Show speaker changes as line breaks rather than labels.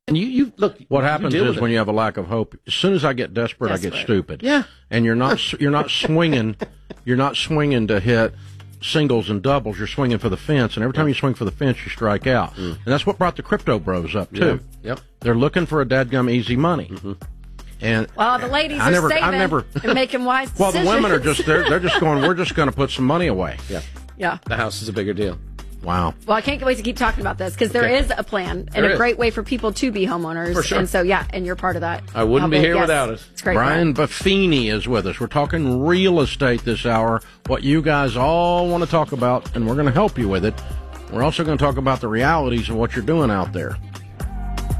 And you look.
What happens is when you have a lack of hope, as soon as I get desperate, I get stupid.
Yeah.
And you're not swinging, to hit singles and doubles. You're swinging for the fence, and every time you swing for the fence, you strike out. And that's what brought the crypto bros up too.
Yep.
They're looking for a dadgum easy money. And
the ladies are saving and making wise decisions.
Well, the women are they're just going, we're just going to put some money away.
Yeah.
The house is a bigger deal.
Wow.
Well, I can't wait to keep talking about this because there is a plan and a great way for people to be homeowners.
For sure.
And so, and you're part of that.
I wouldn't be here without it.
It's great.
Brian Buffini is with us. We're talking real estate this hour, what you guys all want to talk about, and we're going to help you with it. We're also going to talk about the realities of what you're doing out there.